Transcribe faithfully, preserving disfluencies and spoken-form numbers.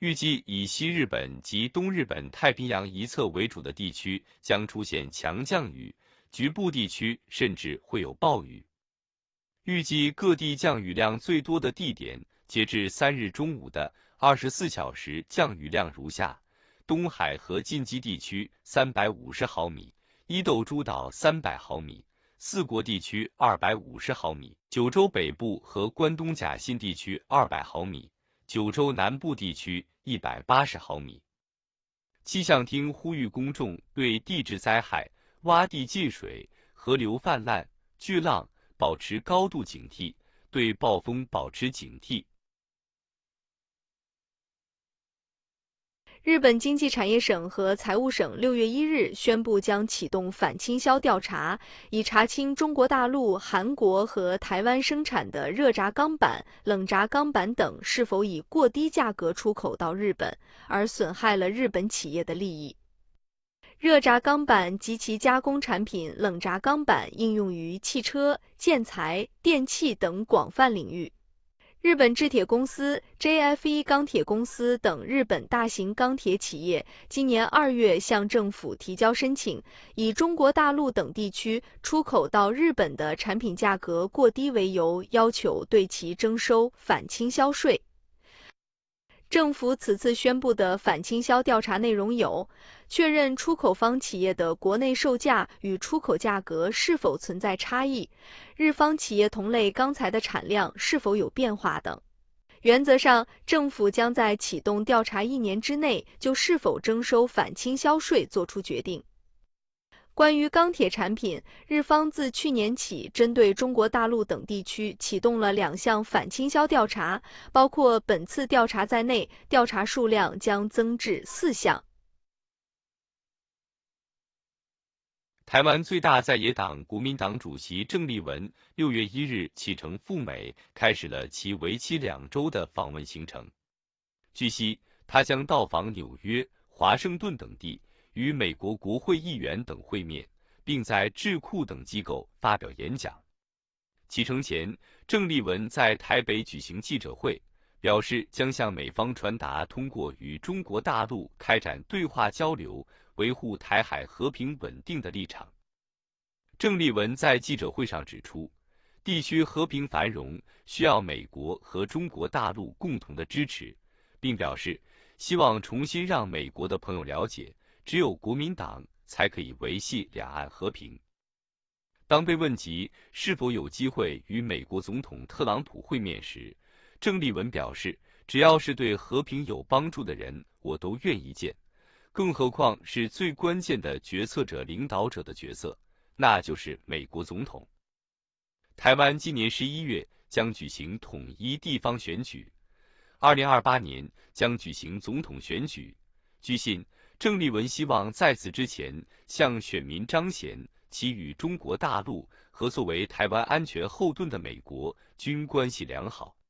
预计以西日本及东日本太平洋一侧为主的地区将出现强降雨，局部地区甚至会有暴雨。预计各地降雨量最多的地点，截至三日中午的二十四小时降雨量如下：东海和近畿地区三百五十毫米，伊豆诸岛三百毫米，四国地区二百五十毫米，九州北部和关东甲信地区二百毫米，九州南部地区一百八十毫米。气象厅呼吁公众对地质灾害、洼地进水、河流泛滥、巨浪保持高度警惕，对暴风保持警惕。 日本经济产业省和财务省六月一日宣布将启动反倾销调查，以查清中国大陆、韩国和台湾生产的热轧钢板、冷轧钢板等是否以过低价格出口到日本，而损害了日本企业的利益。热轧钢板及其加工产品冷轧钢板应用于汽车、建材、电器等广泛领域。日本制铁公司、J F E 钢铁公司等日本大型钢铁企业今年二月向政府提交申请，以中国大陆等地区出口到日本的产品价格过低为由，要求对其征收反倾销税。政府此次宣布的反倾销调查内容有：确认出口方企业的国内售价与出口价格是否存在差异，日方企业同类钢材的产量是否有变化等。原则上，政府将在启动调查一年之内就是否征收反倾销税作出决定。关于钢铁产品，日方自去年起针对中国大陆等地区启动了两项反倾销调查，包括本次调查在内，调查数量将增至四项。 台湾最大在野党国民党主席郑丽文六月一日启程赴美，开始了其为期两周的访问行程。据悉，他将到访纽约、华盛顿等地，与美国国会议员等会面，并在智库等机构发表演讲。启程前，郑丽文在台北举行记者会，表示将向美方传达通过与中国大陆开展对话交流，维护台海和平稳定的立场。郑丽文在记者会上指出，地区和平繁荣需要美国和中国大陆共同的支持，并表示希望重新让美国的朋友了解，只有国民党才可以维系两岸和平。当被问及是否有机会与美国总统特朗普会面时，郑丽文表示，只要是对和平有帮助的人，我都愿意见，更何况是最关键的决策者、领导者的角色，那就是美国总统。台湾今年十一月将举行统一地方选举，二零二八年将举行总统选举。据信，郑丽文希望在此之前向选民彰显其与中国大陆和作为台湾安全后盾的美国均关系良好。